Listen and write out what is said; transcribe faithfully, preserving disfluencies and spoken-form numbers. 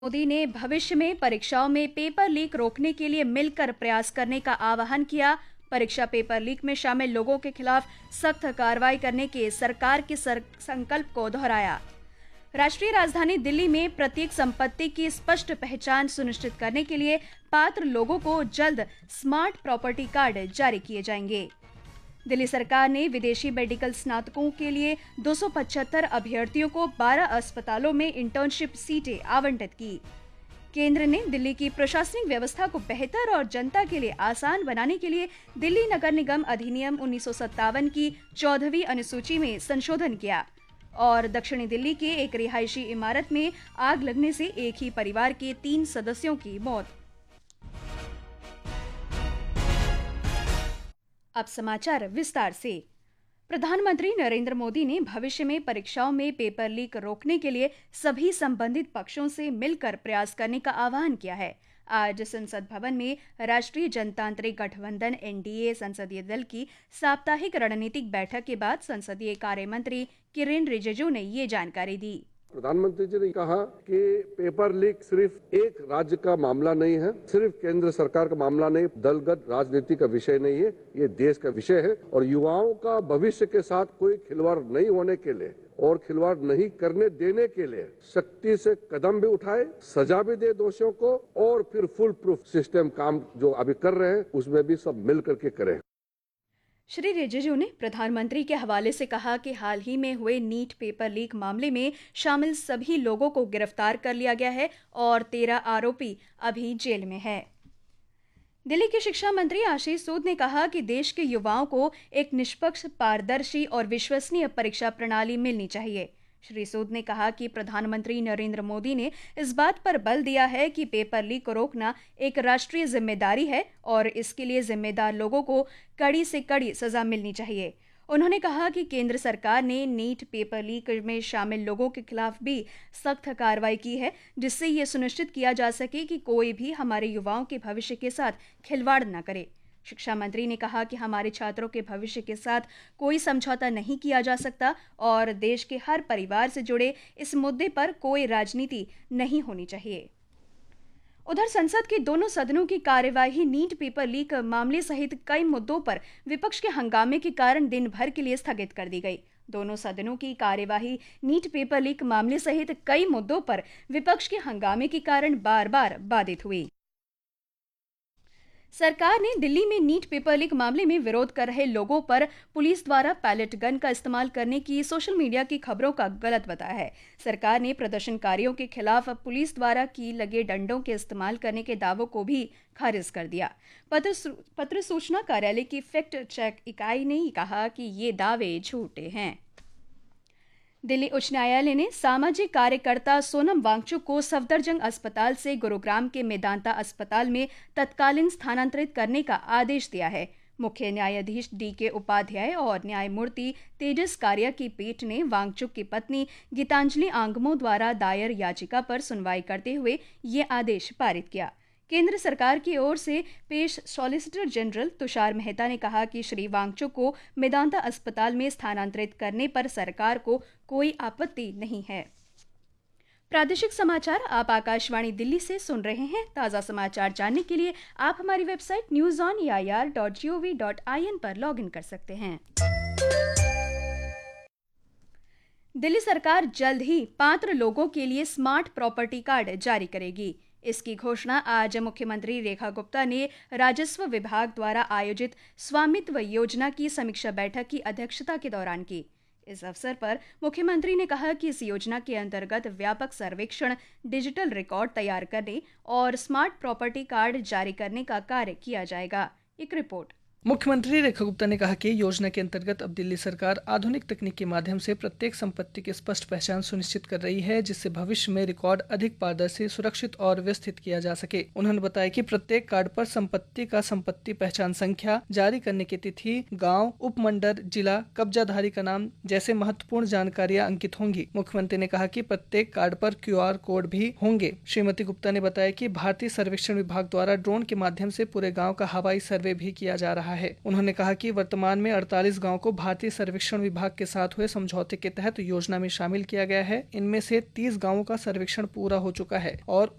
मोदी ने भविष्य में परीक्षाओं में पेपर लीक रोकने के लिए मिलकर प्रयास करने का आह्वान किया। परीक्षा पेपर लीक में शामिल लोगों के खिलाफ सख्त कार्रवाई करने के सरकार के सर, संकल्प को दोहराया। राष्ट्रीय राजधानी दिल्ली में प्रत्येक संपत्ति की स्पष्ट पहचान सुनिश्चित करने के लिए पात्र लोगों को जल्द स्मार्ट प्रॉपर्टी कार्ड जारी किए जाएंगे। दिल्ली सरकार ने विदेशी मेडिकल स्नातकों के लिए दो सौ पचहत्तर अभ्यर्थियों को बारह अस्पतालों में इंटर्नशिप सीटें आवंटित की। केंद्र ने दिल्ली की प्रशासनिक व्यवस्था को बेहतर और जनता के लिए आसान बनाने के लिए दिल्ली नगर निगम अधिनियम उन्नीस सौ सत्तावन की चौदहवीं अनुसूची में संशोधन किया। और दक्षिणी दिल्ली के एक रिहायशी इमारत में आग लगने से एक ही परिवार के तीन सदस्यों की मौत। अब समाचार विस्तार से। प्रधानमंत्री नरेंद्र मोदी ने भविष्य में परीक्षाओं में पेपर लीक रोकने के लिए सभी संबंधित पक्षों से मिलकर प्रयास करने का आह्वान किया है। आज संसद भवन में राष्ट्रीय जनतांत्रिक गठबंधन एनडीए संसदीय दल की साप्ताहिक रणनीतिक बैठक के बाद संसदीय कार्य मंत्री किरेन रिजिजू ने ये जानकारी दी। प्रधानमंत्री जी ने कहा कि पेपर लीक सिर्फ एक राज्य का मामला नहीं है, सिर्फ केंद्र सरकार का मामला नहीं, दलगत राजनीति का विषय नहीं है, ये देश का विषय है। और युवाओं का भविष्य के साथ कोई खिलवाड़ नहीं होने के लिए और खिलवाड़ नहीं करने देने के लिए सख्ती से कदम भी उठाए, सजा भी दे दोषियों को, और फिर फुल प्रूफ सिस्टम काम जो अभी कर रहे हैं उसमें भी सब मिल करके करें। श्री रिजिजू ने प्रधानमंत्री के हवाले से कहा कि हाल ही में हुए नीट पेपर लीक मामले में शामिल सभी लोगों को गिरफ्तार कर लिया गया है और तेरह आरोपी अभी जेल में है। दिल्ली के शिक्षा मंत्री आशीष सूद ने कहा कि देश के युवाओं को एक निष्पक्ष, पारदर्शी और विश्वसनीय परीक्षा प्रणाली मिलनी चाहिए। श्री सूद ने कहा कि प्रधानमंत्री नरेंद्र मोदी ने इस बात पर बल दिया है कि पेपर लीक को रोकना एक राष्ट्रीय जिम्मेदारी है और इसके लिए जिम्मेदार लोगों को कड़ी से कड़ी सजा मिलनी चाहिए। उन्होंने कहा कि केंद्र सरकार ने नीट पेपर लीक में शामिल लोगों के खिलाफ भी सख्त कार्रवाई की है, जिससे ये सुनिश्चित किया जा सके कि कोई भी हमारे युवाओं के भविष्य के साथ खिलवाड़ न करे। शिक्षा मंत्री ने कहा कि हमारे छात्रों के भविष्य के साथ कोई समझौता नहीं किया जा सकता और देश के हर परिवार से जुड़े इस मुद्दे पर कोई राजनीति नहीं होनी चाहिए। उधर संसद के दोनों सदनों की कार्यवाही नीट पेपर लीक मामले सहित कई मुद्दों पर विपक्ष के हंगामे के कारण दिन भर के लिए स्थगित कर दी गई। दोनों सदनों की कार्यवाही नीट पेपर लीक मामले सहित कई मुद्दों पर विपक्ष के हंगामे के कारण बार बार बाधित हुई। सरकार ने दिल्ली में नीट पेपर लीक मामले में विरोध कर रहे लोगों पर पुलिस द्वारा पैलेट गन का इस्तेमाल करने की सोशल मीडिया की खबरों का गलत बताया है। सरकार ने प्रदर्शनकारियों के खिलाफ पुलिस द्वारा की लगे डंडों के इस्तेमाल करने के दावों को भी खारिज कर दिया। पत्र पत्र सूचना कार्यालय की फैक्ट चेक इकाई ने कहा कि ये दावे झूठे हैं। दिल्ली उच्च न्यायालय ने सामाजिक कार्यकर्ता सोनम वांगचुक को सफदरजंग अस्पताल से गुरुग्राम के मेदांता अस्पताल में तत्कालीन स्थानांतरित करने का आदेश दिया है। मुख्य न्यायाधीश डी के उपाध्याय और न्यायमूर्ति तेजस कारिया की पीठ ने वांगचुक की पत्नी गीतांजलि आंगमो द्वारा दायर याचिका पर सुनवाई करते हुए ये आदेश पारित किया। केंद्र सरकार की ओर से पेश सॉलिसिटर जनरल तुषार मेहता ने कहा कि श्री वांगचुक को मेदांता अस्पताल में स्थानांतरित करने पर सरकार को कोई आपत्ति नहीं है। प्रादेशिक समाचार आप आकाशवाणी दिल्ली से सुन रहे हैं। ताज़ा समाचार जानने के लिए आप हमारी website news on A I R dot G O V dot I N पर लॉग इन कर सकते हैं। दिल्ली सरकार जल्द ही पात्र लोगों के लिए स्मार्ट प्रॉपर्टी कार्ड जारी करेगी। इसकी घोषणा आज मुख्यमंत्री रेखा गुप्ता ने राजस्व विभाग द्वारा आयोजित स्वामित्व योजना की समीक्षा बैठक की अध्यक्षता के दौरान की। इस अवसर पर मुख्यमंत्री ने कहा कि इस योजना के अंतर्गत व्यापक सर्वेक्षण, डिजिटल रिकॉर्ड तैयार करने और स्मार्ट प्रॉपर्टी कार्ड जारी करने का कार्य किया जाएगा। एक रिपोर्ट। मुख्यमंत्री रेखा गुप्ता ने कहा कि योजना के अंतर्गत अब दिल्ली सरकार आधुनिक तकनीक के माध्यम से प्रत्येक संपत्ति की स्पष्ट पहचान सुनिश्चित कर रही है, जिससे भविष्य में रिकॉर्ड अधिक पारदर्शी, सुरक्षित और व्यवस्थित किया जा सके। उन्होंने बताया कि प्रत्येक कार्ड पर संपत्ति का संपत्ति पहचान संख्या, जारी करने की तिथि, गाँव, उपमंडल, जिला, कब्जाधारी का नाम जैसे महत्वपूर्ण जानकारियाँ अंकित होंगी। मुख्यमंत्री ने कहा कि प्रत्येक कार्ड पर क्यू आर कोड भी होंगे। श्रीमती गुप्ता ने बताया कि भारतीय सर्वेक्षण विभाग द्वारा ड्रोन के माध्यम से पूरे गाँव का हवाई सर्वे भी किया जा रहा रहा है। उन्होंने कहा कि वर्तमान में अड़तालीस गाँव को भारतीय सर्वेक्षण विभाग के साथ हुए समझौते के तहत योजना में शामिल किया गया है। इनमें से तीस गाँवों का सर्वेक्षण पूरा हो चुका है और